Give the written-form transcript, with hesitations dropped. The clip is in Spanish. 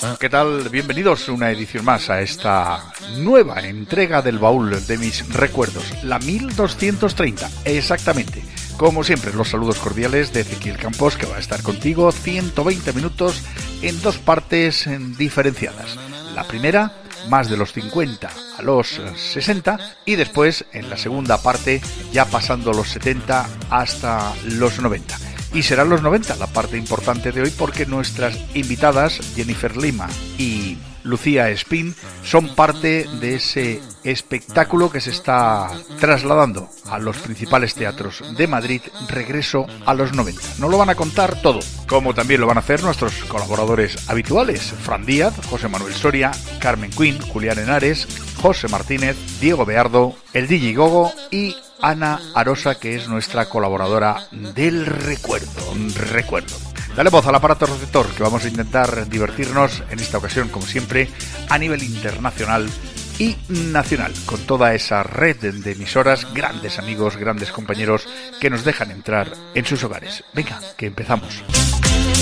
¿Qué tal? Bienvenidos una edición más a esta nueva entrega del baúl de mis recuerdos, la 1230, exactamente. Como siempre, los saludos cordiales de Ezequiel Campos, que va a estar contigo 120 minutos en dos partes diferenciadas. La primera, más de los 50 a los 60, y después, en la segunda parte, ya pasando los 70 hasta los 90. Y serán los 90 la parte importante de hoy, porque nuestras invitadas, Jennifer Lima y Lucía Espín, son parte de ese espectáculo que se está trasladando a los principales teatros de Madrid, Regreso a los 90. No lo van a contar todo, como también lo van a hacer nuestros colaboradores habituales: Fran Díaz, José Manuel Soria, Carmen Quinn, Julián Henares, José Martínez, Diego Beardo, el DJ Gogo y Ana Arosa, que es nuestra colaboradora del recuerdo. Dale voz al aparato receptor, que vamos a intentar divertirnos en esta ocasión, como siempre, a nivel internacional y nacional, con toda esa red de emisoras, grandes amigos, grandes compañeros que nos dejan entrar en sus hogares. Venga, que empezamos.